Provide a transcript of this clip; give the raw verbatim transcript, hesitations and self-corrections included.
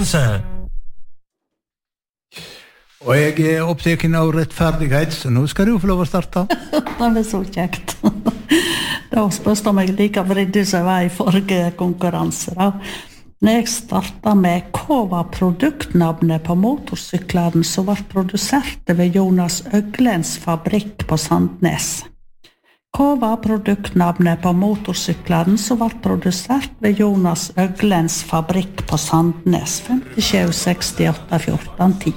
konkurranse. Og jeg er opptaken av rettferdighet, så nå skal du få lov å starte. Det er så kjekt. Da spørste jeg meg like vridd som jeg var i forrige konkurranse. Da. Når jeg startet med hva var produktnavnet på motorsyklene som var produsert ved Jonas Øglens fabrikk på Sandnes? Hva var produktnavnet på motorsyklene som var produsert ved Jonas Øglens fabrikk på Sandnes? fem sju seks åtte fjorten ti